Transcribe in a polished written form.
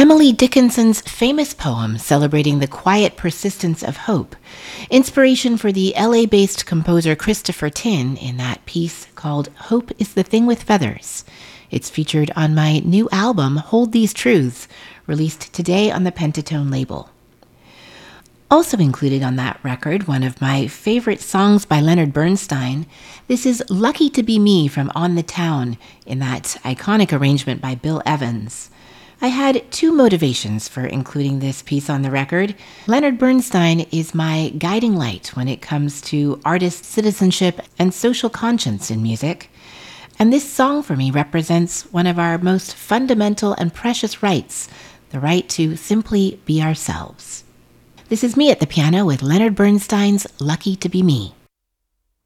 Emily Dickinson's famous poem celebrating the quiet persistence of hope, inspiration for the LA-based composer Christopher Tin in that piece called Hope is the Thing with Feathers. It's featured on my new album, Hold These Truths, released today on the Pentatone label. Also included on that record, one of my favorite songs by Leonard Bernstein. This is Lucky to Be Me from On the Town in that iconic arrangement by Bill Evans. I had two motivations for including this piece on the record. Leonard Bernstein is my guiding light when it comes to artist citizenship and social conscience in music. And this song for me represents one of our most fundamental and precious rights, the right to simply be ourselves. This is me at the piano with Leonard Bernstein's Lucky to Be Me.